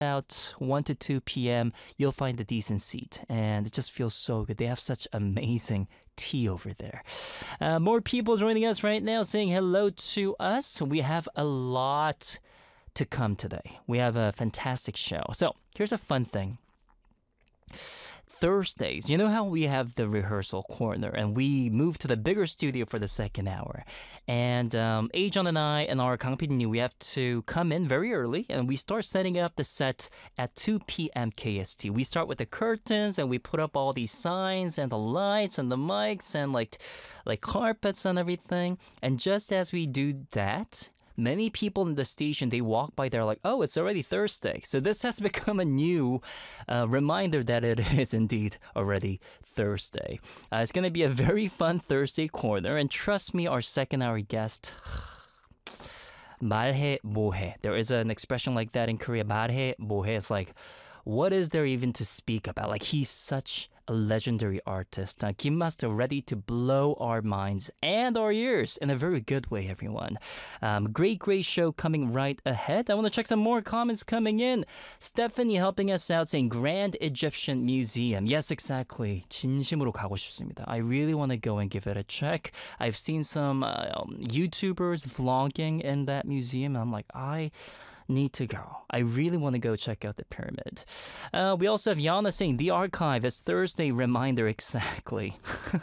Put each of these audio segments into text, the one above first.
about 1 to 2 p.m., you'll find a decent seat. And it just feels so good. They have such amazing tea over there. More people joining us right now saying hello to us. We have a lot to come today. We have a fantastic show. So here's a fun thing. Thursdays, you know how we have the rehearsal corner and we move to the bigger studio for the second hour. And Ajon and I and our Kang PD님, we have to come in very early and we start setting up the set at 2 p.m. KST. We start with the curtains and we put up all these signs and the lights and the mics and like carpets and everything. And just as we do that, many people in the station, they walk by, they're like, oh, it's already Thursday. So this has become a new reminder that it is indeed already Thursday. It's going to be a very fun Thursday corner. And trust me, our second hour guest, 말해 뭐해. There is an expression like that in Korea, 말해 뭐해. It's like, what is there even to speak about? Like, he's such a legendary artist. Kim Master ready to blow our minds and our ears in a very good way, everyone. Great show coming right ahead. I want to check some more comments coming in. Stephanie helping us out saying Grand Egyptian Museum. Yes, exactly. 진심으로 가고 싶습니다. I really want to go and give it a check. I've seen some YouTubers vlogging in that museum. I'm like, I need to go. I really want to go check out the pyramid. We also have Yana saying the archive is Thursday reminder. Exactly.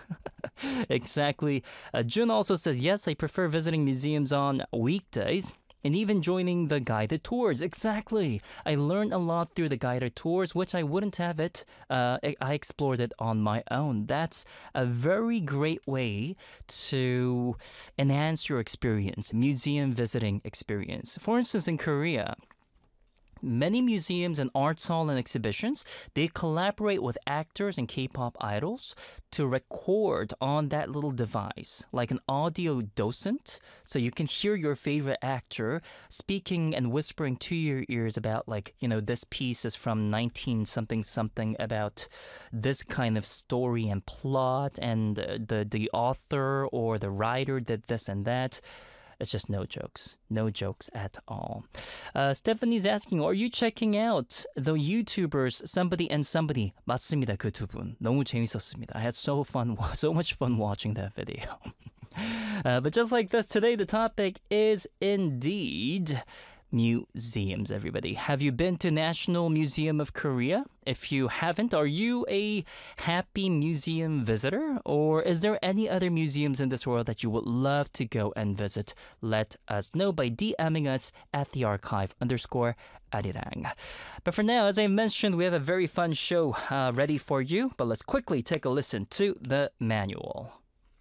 Exactly. Jun also says, yes, I prefer visiting museums on weekdays and even joining the guided tours. Exactly. I learned a lot through the guided tours, which I wouldn't have it. I explored it on my own. That's a very great way to enhance your experience, museum visiting experience. For instance, in Korea, many museums and arts hall and exhibitions, they collaborate with actors and K-pop idols to record on that little device, like an audio docent. So you can hear your favorite actor speaking and whispering to your ears about, like, you know, this piece is from 19 something something about this kind of story and plot, and the author or the writer did this and that. It's just no jokes. No jokes at all. Stephanie's asking, are you checking out the YouTubers Somebody and Somebody? 맞습니다, 그 두 분. 너무 재밌었습니다. I had so much fun watching that video. But just like this, today the topic is indeed museums, everybody. Have you been to National Museum of Korea? If you haven't, are you a happy museum visitor? Or is there any other museums in this world that you would love to go and visit? Let us know by DMing us at thearchive_arirang. But for now, as I mentioned, we have a very fun show ready for you. But let's quickly take a listen to the manual.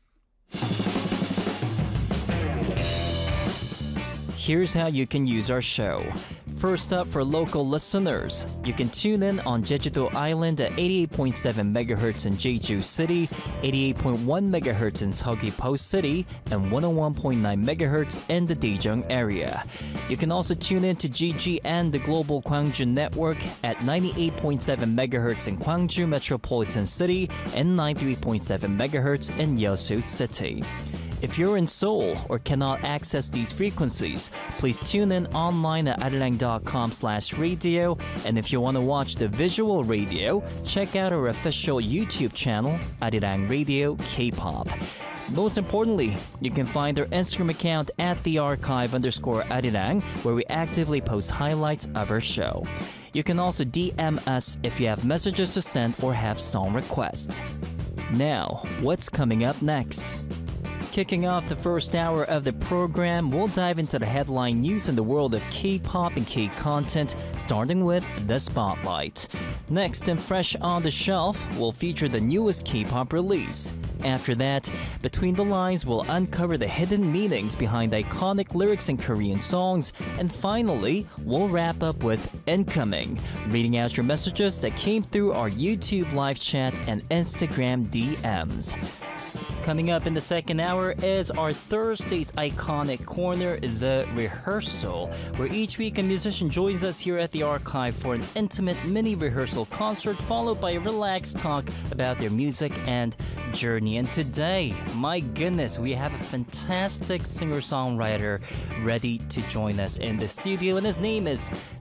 Here's how you can use our show. First up, for local listeners, you can tune in on Jeju-do Island at 88.7 MHz in Jeju City, 88.1 MHz in Seogwi-po City, and 101.9 MHz in the Daejeong area. You can also tune in to GG and the Global Gwangju Network at 98.7 MHz in Gwangju Metropolitan City and 93.7 MHz in Yeosu City. If you're in Seoul or cannot access these frequencies, please tune in online at arirang.com/radio. And if you want to watch the visual radio, check out our official YouTube channel, Arirang Radio K-pop. Most importantly, you can find our Instagram account at thearchive_arirang, where we actively post highlights of our show. You can also DM us if you have messages to send or have song requests. Now, what's coming up next? Kicking off the first hour of the program, we'll dive into the headline news in the world of K-pop and K-content, starting with The Spotlight. Next, and fresh on the shelf, we'll feature the newest K-pop release. After that, Between the Lines will uncover the hidden meanings behind iconic lyrics in Korean songs. And finally, we'll wrap up with Incoming, reading out your messages that came through our YouTube live chat and Instagram DMs. Coming up in the second hour is our Thursday's iconic corner, The Rehearsal, where each week a musician joins us here at the archive for an intimate mini rehearsal concert, followed by a relaxed talk about their music and journey. And today, my goodness, we have a fantastic singer-songwriter ready to join us in the studio, and his name is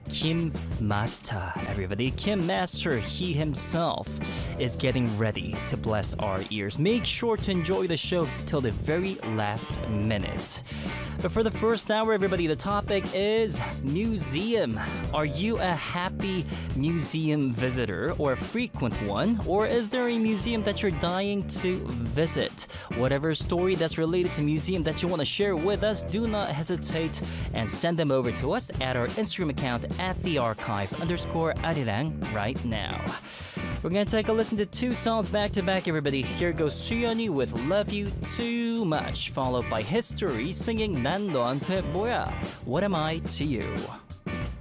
Kim Master. Everybody, Kim Master, he himself is getting ready to bless our ears. Make sure to enjoy the show till the very last minute. But for the first hour, everybody, the topic is museum. Are you a happy museum visitor or a frequent one? Or is there a museum that you're dying to visit? Whatever story that's related to museum that you want to share with us, do not hesitate and send them over to us at our Instagram account at @thearchive_arirang right now. We're gonna take a listen to two songs back to back, everybody. Here goes Suyoni with Love You Too Much, followed by History singing 난 너한테 뭐야? What am I to you?